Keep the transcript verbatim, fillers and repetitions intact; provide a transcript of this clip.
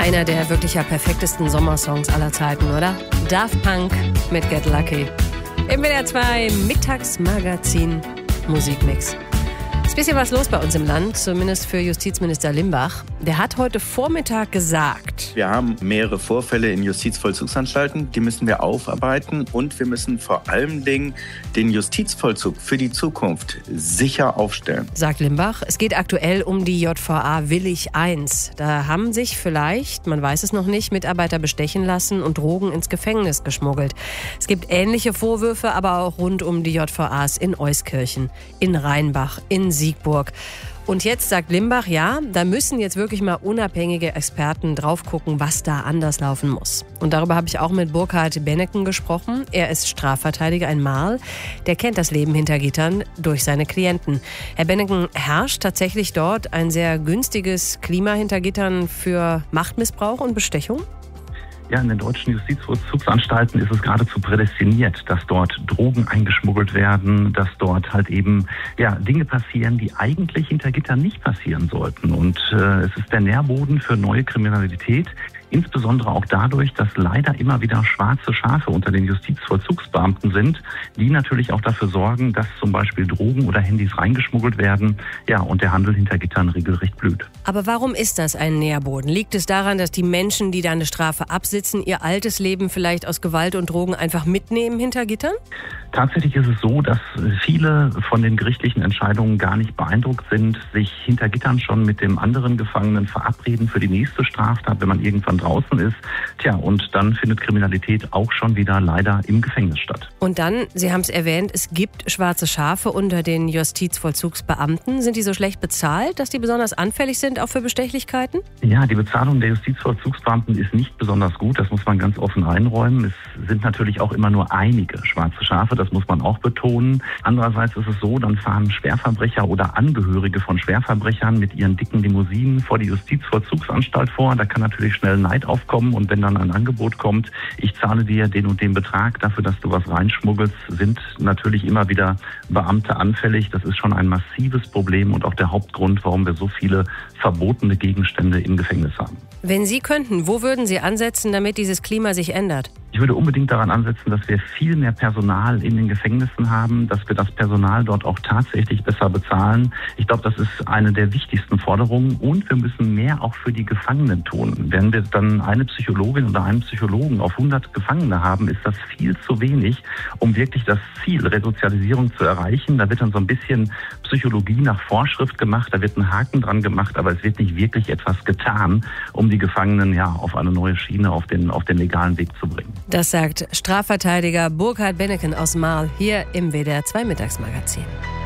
Einer der wirklich ja perfektesten Sommersongs aller Zeiten, oder? Daft Punk mit Get Lucky. Im W D R zwei Mittagsmagazin Musikmix. Ist ein bisschen was los bei uns im Land, zumindest für Justizminister Limbach. Der hat heute Vormittag gesagt: Wir haben mehrere Vorfälle in Justizvollzugsanstalten, die müssen wir aufarbeiten und wir müssen vor allem Dingen den Justizvollzug für die Zukunft sicher aufstellen. Sagt Limbach, es geht aktuell um die J V A Willich eins. Da haben sich vielleicht, man weiß es noch nicht, Mitarbeiter bestechen lassen und Drogen ins Gefängnis geschmuggelt. Es gibt ähnliche Vorwürfe, aber auch rund um die J V As in Euskirchen, in Rheinbach, in Siegburg. Und jetzt sagt Limbach, ja, da müssen jetzt wirklich mal unabhängige Experten drauf gucken, was da anders laufen muss. Und darüber habe ich auch mit Burkhard Benneken gesprochen. Er ist Strafverteidiger in Marl. Der kennt das Leben hinter Gittern durch seine Klienten. Herr Benneken, herrscht tatsächlich dort ein sehr günstiges Klima hinter Gittern für Machtmissbrauch und Bestechung? Ja, in den deutschen Justizvollzugsanstalten ist es geradezu prädestiniert, dass dort Drogen eingeschmuggelt werden, dass dort halt eben ja Dinge passieren, die eigentlich hinter Gittern nicht passieren sollten. Und äh, es ist der Nährboden für neue Kriminalität. Insbesondere auch dadurch, dass leider immer wieder schwarze Schafe unter den Justizvollzugsbeamten sind, die natürlich auch dafür sorgen, dass zum Beispiel Drogen oder Handys reingeschmuggelt werden, ja, und der Handel hinter Gittern regelrecht blüht. Aber warum ist das ein Nährboden? Liegt es daran, dass die Menschen, die da eine Strafe absitzen, ihr altes Leben vielleicht aus Gewalt und Drogen einfach mitnehmen hinter Gittern? Tatsächlich ist es so, dass viele von den gerichtlichen Entscheidungen gar nicht beeindruckt sind, sich hinter Gittern schon mit dem anderen Gefangenen verabreden für die nächste Straftat, wenn man irgendwann draußen ist. Tja, und dann findet Kriminalität auch schon wieder leider im Gefängnis statt. Und dann, Sie haben es erwähnt, es gibt schwarze Schafe unter den Justizvollzugsbeamten. Sind die so schlecht bezahlt, dass die besonders anfällig sind, auch für Bestechlichkeiten? Ja, die Bezahlung der Justizvollzugsbeamten ist nicht besonders gut. Das muss man ganz offen einräumen. Es sind natürlich auch immer nur einige schwarze Schafe. Das muss man auch betonen. Andererseits ist es so, dann fahren Schwerverbrecher oder Angehörige von Schwerverbrechern mit ihren dicken Limousinen vor die Justizvollzugsanstalt vor. Da kann natürlich schnell Neid aufkommen und wenn dann ein Angebot kommt, ich zahle dir den und den Betrag dafür, dass du was reinschmuggelst, sind natürlich immer wieder Beamte anfällig. Das ist schon ein massives Problem und auch der Hauptgrund, warum wir so viele verbotene Gegenstände im Gefängnis haben. Wenn Sie könnten, wo würden Sie ansetzen, damit dieses Klima sich ändert? Ich würde unbedingt daran ansetzen, dass wir viel mehr Personal in den Gefängnissen haben, dass wir das Personal dort auch tatsächlich besser bezahlen. Ich glaube, das ist eine der wichtigsten Forderungen und wir müssen mehr auch für die Gefangenen tun. Wenn wir dann eine Psychologin oder einen Psychologen auf hundert Gefangene haben, ist das viel zu wenig, um wirklich das Ziel Resozialisierung zu erreichen. Da wird dann so ein bisschen Psychologie nach Vorschrift gemacht, da wird ein Haken dran gemacht, aber es wird nicht wirklich etwas getan, um die Gefangenen ja auf eine neue Schiene, auf den, auf den legalen Weg zu bringen. Das sagt Strafverteidiger Burkhard Benneken aus Marl hier im W D R zwei Mittagsmagazin.